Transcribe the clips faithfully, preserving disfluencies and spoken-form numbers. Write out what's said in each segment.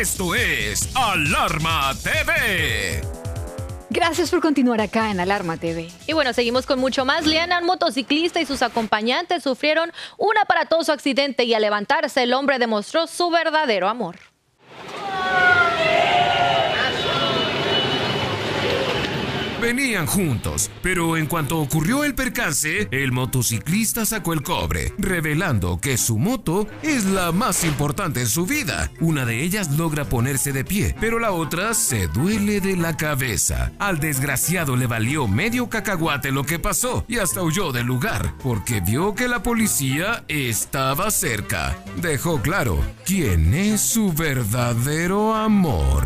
Esto es Alarma T V. Gracias por continuar acá en Alarma T V. Y bueno, seguimos con mucho más. Liana, un motociclista y sus acompañantes sufrieron un aparatoso accidente y al levantarse el hombre demostró su verdadero amor. Venían juntos, pero en cuanto ocurrió el percance, el motociclista sacó el cobre, revelando que su moto es la más importante en su vida. Una de ellas logra ponerse de pie, pero la otra se duele de la cabeza. Al desgraciado le valió medio cacahuate lo que pasó y hasta huyó del lugar, porque vio que la policía estaba cerca. Dejó claro quién es su verdadero amor.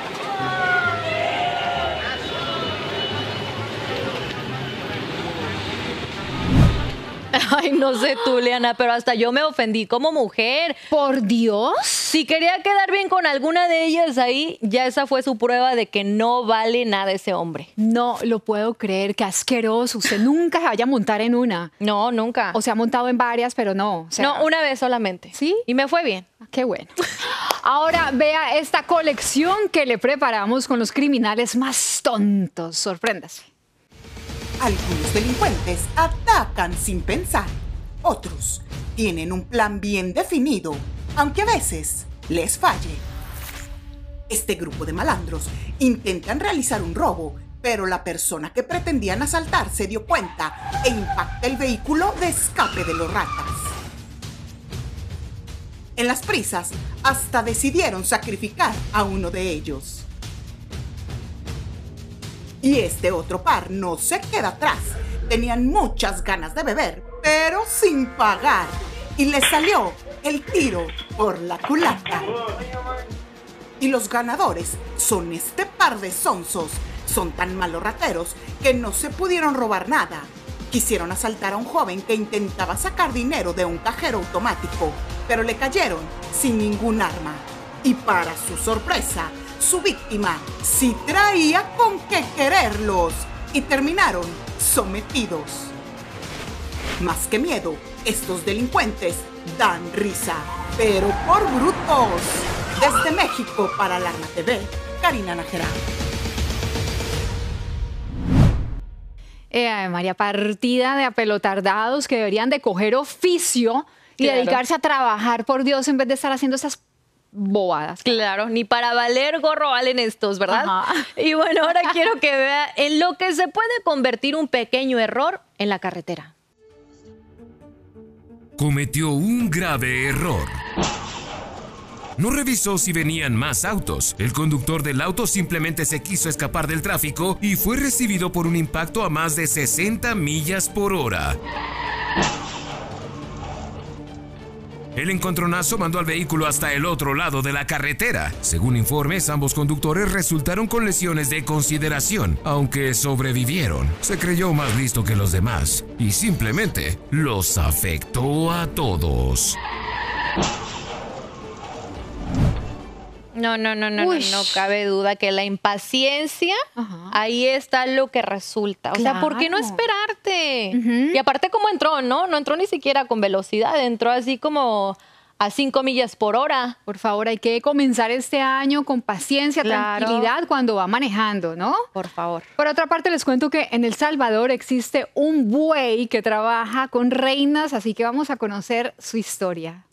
Ay, no sé tú, Liana, pero hasta yo me ofendí como mujer. ¿Por Dios? Si quería quedar bien con alguna de ellas ahí, ya esa fue su prueba de que no vale nada ese hombre. No lo puedo creer, qué asqueroso. Usted nunca se vaya a montar en una. No, nunca. O se ha montado en varias, pero no. O sea, no, una vez solamente. ¿Sí? Y me fue bien. Qué bueno. Ahora vea esta colección que le preparamos con los criminales más tontos. Sorpréndase. Algunos delincuentes atacan sin pensar. Otros tienen un plan bien definido, aunque a veces les falle. Este grupo de malandros intentan realizar un robo, pero la persona que pretendían asaltar se dio cuenta e impacta el vehículo de escape de los ratas. En las prisas, hasta decidieron sacrificar a uno de ellos. Y este otro par no se queda atrás. Tenían muchas ganas de beber, pero sin pagar. Y les salió el tiro por la culata. Y los ganadores son este par de sonsos. Son tan malos rateros que no se pudieron robar nada. Quisieron asaltar a un joven que intentaba sacar dinero de un cajero automático, pero le cayeron sin ningún arma. Y para su sorpresa, su víctima sí traía con qué quererlos y terminaron sometidos. Más que miedo, estos delincuentes dan risa, pero por brutos. Desde México para Alarma T V, Karina Nájera. Eh, María, partida de apelotardados que deberían de coger oficio y Claro. dedicarse a trabajar, por Dios, en vez de estar haciendo esas bobadas. Claro, ni para valer gorro valen estos, ¿verdad? Ajá. Y bueno, ahora quiero que vea en lo que se puede convertir un pequeño error en la carretera. Cometió un grave error. No revisó si venían más autos. El conductor del auto simplemente se quiso escapar del tráfico y fue recibido por un impacto a más de sesenta millas por hora. El encontronazo mandó al vehículo hasta el otro lado de la carretera. Según informes, ambos conductores resultaron con lesiones de consideración, aunque sobrevivieron. Se creyó más listo que los demás y simplemente los afectó a todos. No, no, no, no, no, Uy. no cabe duda que la impaciencia, Ajá. ahí está lo que resulta. O sea, ¿por qué no Claro. esperarte? Ujú. Y aparte, ¿cómo entró? No, no entró ni siquiera con velocidad, entró así como a cinco millas por hora. Por favor, hay que comenzar este año con paciencia, Claro. tranquilidad cuando va manejando, ¿no? Por favor. Por otra parte, les cuento que en El Salvador existe un buey que trabaja con reinas, así que vamos a conocer su historia.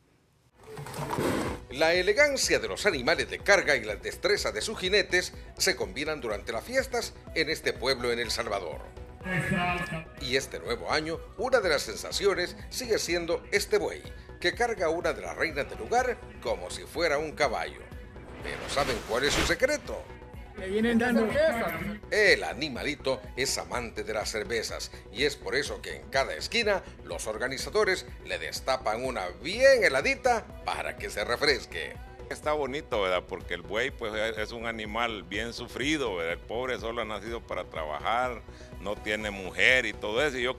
La elegancia de los animales de carga y la destreza de sus jinetes se combinan durante las fiestas en este pueblo en El Salvador. Y este nuevo año, una de las sensaciones sigue siendo este buey, que carga a una de las reinas del lugar como si fuera un caballo. Pero ¿saben cuál es su secreto? Le vienen dando El animalito es amante de las cervezas y es por eso que en cada esquina los organizadores le destapan una bien heladita para que se refresque. Está bonito, ¿verdad? Porque el buey pues es un animal bien sufrido, ¿verdad? El pobre solo ha nacido para trabajar, no tiene mujer y todo eso. Y yo